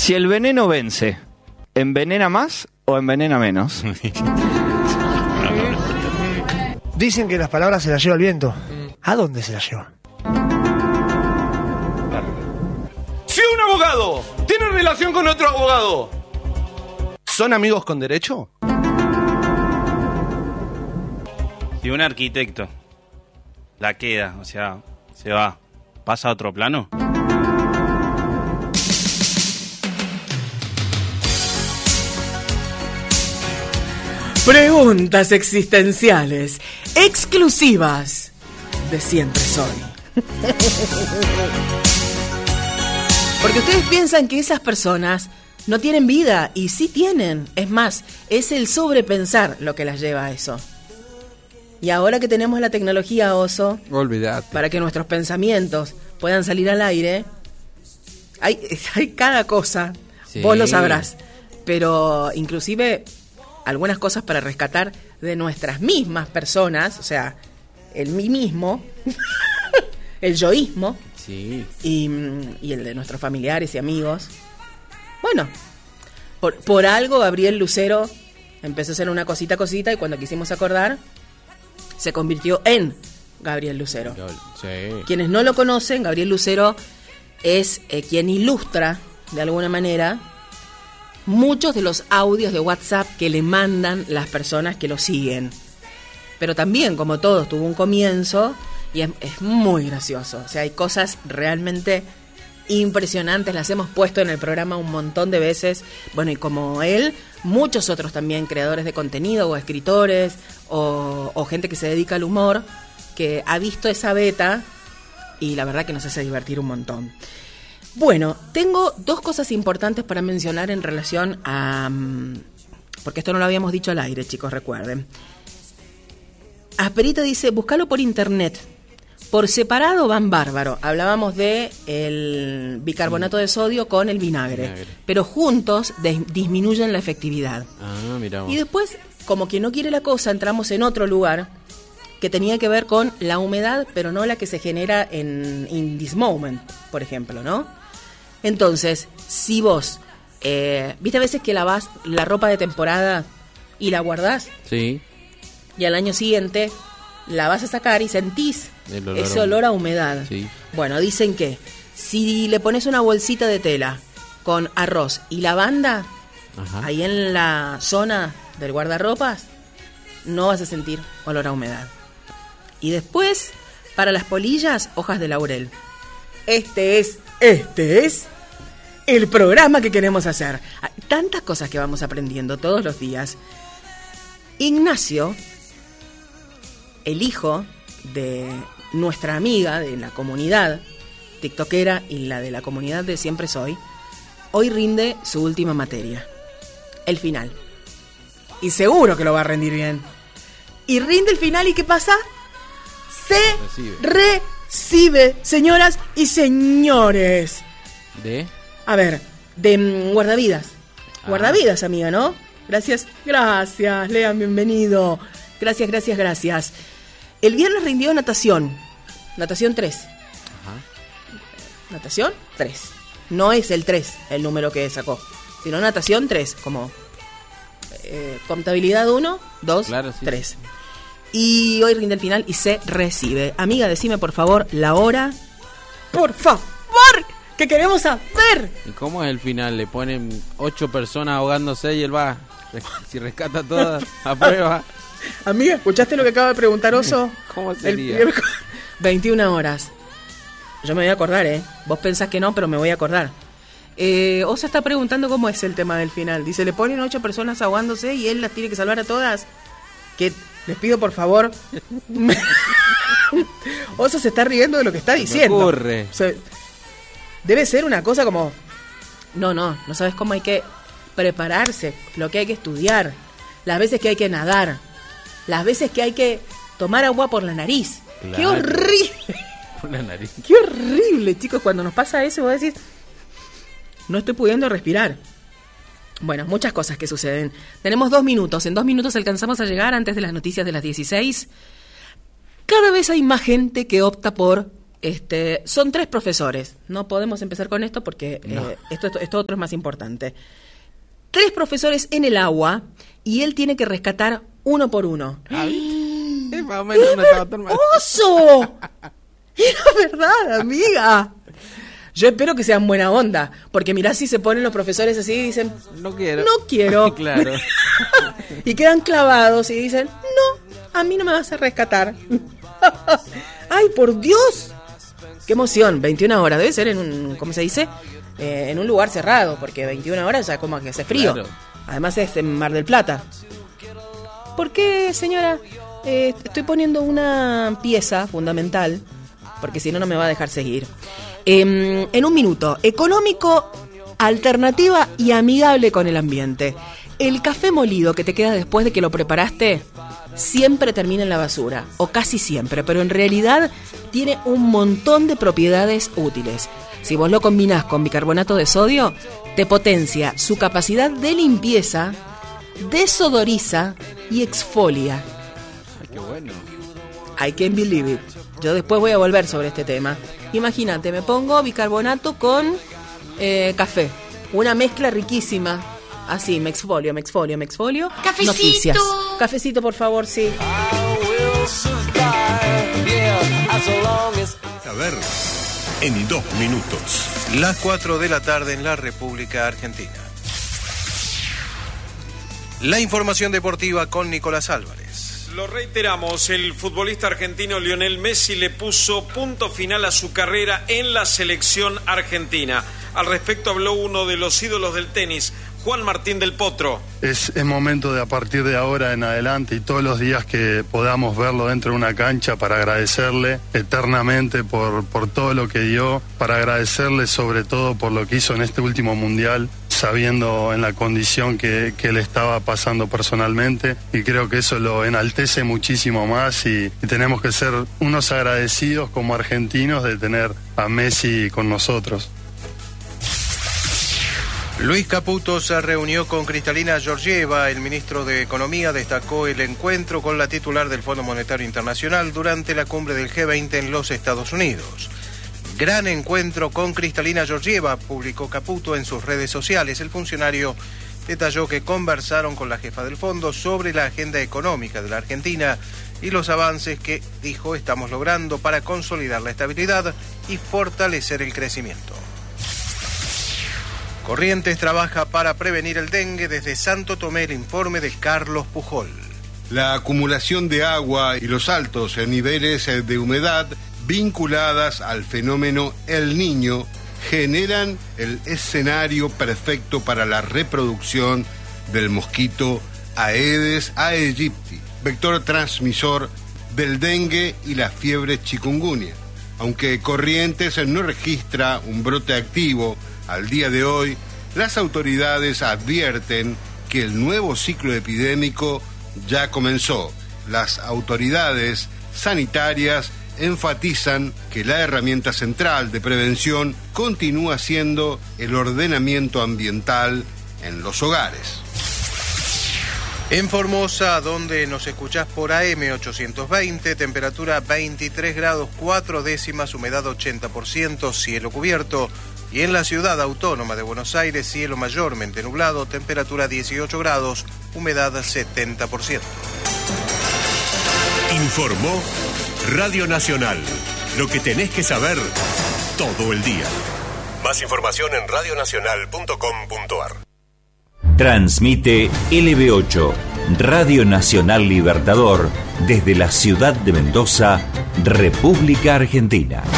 Si el veneno vence, ¿envenena más o envenena menos? Dicen que las palabras se las lleva el viento. ¿A dónde se las lleva? Si un abogado tiene relación con otro abogado, ¿son amigos con derecho? Si un arquitecto la queda, o sea, se va, pasa a otro plano. Preguntas existenciales, exclusivas de Siempre Soy. Porque ustedes piensan que esas personas no tienen vida, y sí tienen. Es más, es el sobrepensar lo que las lleva a eso. Y ahora que tenemos la tecnología, Oso, olvídate, para que nuestros pensamientos puedan salir al aire, hay cada cosa, sí. Vos lo sabrás, pero inclusive algunas cosas para rescatar de nuestras mismas personas, o sea, el mí mismo, el yoísmo, sí. y el de nuestros familiares y amigos. Bueno, por algo Gabriel Lucero empezó a hacer una cosita y cuando quisimos acordar, se convirtió en Gabriel Lucero. Sí. Quienes no lo conocen, Gabriel Lucero es quien ilustra, de alguna manera, muchos de los audios de WhatsApp que le mandan las personas que lo siguen. Pero también, como todos, tuvo un comienzo y es muy gracioso. O sea, hay cosas realmente impresionantes, las hemos puesto en el programa un montón de veces. Bueno, y como él, muchos otros también creadores de contenido o escritores o gente que se dedica al humor, que ha visto esa beta y la verdad que nos hace divertir un montón. Bueno, tengo dos cosas importantes para mencionar en relación a... porque esto no lo habíamos dicho al aire, chicos, recuerden. Asperita dice, búscalo por internet. Por separado van bárbaro. Hablábamos de el bicarbonato de sodio con el vinagre. Pero juntos disminuyen la efectividad. Ah, mirá vos. Y después, como quien no quiere la cosa, entramos en otro lugar que tenía que ver con la humedad, pero no la que se genera in this moment, por ejemplo, ¿no? Entonces, si vos, ¿viste a veces que lavás la ropa de temporada y la guardás? Sí. Y al año siguiente la vas a sacar y sentís ese olor a humedad. Sí. Bueno, dicen que si le pones una bolsita de tela con arroz y lavanda, ajá, ahí en la zona del guardarropas, no vas a sentir olor a humedad. Y después, para las polillas, hojas de laurel. Este es el programa que queremos hacer. Hay tantas cosas que vamos aprendiendo todos los días. Ignacio, el hijo de nuestra amiga de la comunidad tiktokera y la de la comunidad de Siempre Soy, hoy rinde su última materia, el final. Y seguro que lo va a rendir bien. Y rinde el final, ¿y qué pasa? Se recibe, señoras y señores. ¿De? A ver, de guardavidas. Guardavidas, amiga, ¿no? Gracias, Lean, bienvenido. Gracias. El viernes rindió natación 3. Ajá. Natación 3. No es el 3 el número que sacó, sino natación 3, como contabilidad 1, 2, claro, sí. 3. Y hoy rinde el final y se recibe. Amiga, decime por favor la hora. Por favor, que queremos saber. ¿Y cómo es el final? ¿Le ponen 8 personas ahogándose y él va? Si rescata todas, aprueba. Amiga, ¿escuchaste lo que acaba de preguntar Oso? ¿Cómo sería? 21 horas. Yo me voy a acordar, Vos pensás que no, pero me voy a acordar. Oso está preguntando cómo es el tema del final. Dice, le ponen 8 personas ahogándose y él las tiene que salvar a todas. Que les pido por favor. Oso se está riendo de lo que está diciendo. Me ocurre. O sea, debe ser una cosa como... No sabes cómo hay que prepararse, lo que hay que estudiar, las veces que hay que nadar, las veces que hay que tomar agua por la nariz. Claro. ¡Qué horrible! Por la nariz. ¡Qué horrible, chicos! Cuando nos pasa eso, vos decís, no estoy pudiendo respirar. Bueno, muchas cosas que suceden. Tenemos 2 minutos. En 2 minutos alcanzamos a llegar antes de las noticias de las 16. Cada vez hay más gente que opta por Son 3 profesores. No podemos empezar con esto porque esto otro es más importante. 3 profesores en el agua y él tiene que rescatar uno por uno. Más o menos no estaba tan mal. ¡Oso! Era verdad, amiga. Yo espero que sean buena onda, porque mirá si se ponen los profesores así y dicen, no quiero. No quiero. Claro. Y quedan clavados y dicen, no, a mí no me vas a rescatar. ¡Ay, por Dios! ¡Qué emoción! 21 horas, debe ser en un, ¿cómo se dice? En un lugar cerrado, porque 21 horas ya como que hace frío. Claro. Además es en Mar del Plata. ¿Por qué, señora? Estoy poniendo una pieza fundamental, porque si no, no me va a dejar seguir. En un minuto, económico, alternativa y amigable con el ambiente. El café molido que te queda después de que lo preparaste siempre termina en la basura, o casi siempre, pero en realidad tiene un montón de propiedades útiles. Si vos lo combinás con bicarbonato de sodio, te potencia su capacidad de limpieza, desodoriza y exfolia. Ay, qué bueno. I can't believe it. Yo después voy a volver sobre este tema. Imagínate, me pongo bicarbonato con café. Una mezcla riquísima. Así, me exfolio. ¡Cafecito! Noticias. Cafecito, por favor, sí. A ver, en 2 minutos. Las 4 de la tarde en la República Argentina. La información deportiva con Nicolás Álvarez. Lo reiteramos, el futbolista argentino Lionel Messi le puso punto final a su carrera en la selección argentina. Al respecto habló uno de los ídolos del tenis, Juan Martín del Potro. Es momento de a partir de ahora en adelante y todos los días que podamos verlo dentro de una cancha para agradecerle eternamente por todo lo que dio, para agradecerle sobre todo por lo que hizo en este último mundial, sabiendo en la condición que él estaba pasando personalmente, y creo que eso lo enaltece muchísimo más y tenemos que ser unos agradecidos como argentinos de tener a Messi con nosotros. Luis Caputo se reunió con Kristalina Georgieva. El ministro de Economía destacó el encuentro con la titular del Fondo Monetario Internacional durante la cumbre del G20 en los Estados Unidos. Gran encuentro con Kristalina Georgieva, publicó Caputo en sus redes sociales. El funcionario detalló que conversaron con la jefa del fondo sobre la agenda económica de la Argentina y los avances que, dijo, estamos logrando para consolidar la estabilidad y fortalecer el crecimiento. Corrientes trabaja para prevenir el dengue. Desde Santo Tomé, el informe de Carlos Pujol. La acumulación de agua y los altos niveles de humedad vinculadas al fenómeno El Niño generan el escenario perfecto para la reproducción del mosquito Aedes aegypti, vector transmisor del dengue y la fiebre chikungunya. Aunque Corrientes no registra un brote activo al día de hoy, las autoridades advierten que el nuevo ciclo epidémico ya comenzó. Las autoridades sanitarias enfatizan que la herramienta central de prevención continúa siendo el ordenamiento ambiental en los hogares. En Formosa, donde nos escuchás por AM820, temperatura 23 grados 4 décimas, humedad 80%, cielo cubierto. Y en la ciudad autónoma de Buenos Aires, cielo mayormente nublado, temperatura 18 grados, humedad 70%. Informó Radio Nacional. Lo que tenés que saber todo el día. Más información en radionacional.com.ar. Transmite LB8, Radio Nacional Libertador, desde la ciudad de Mendoza, República Argentina.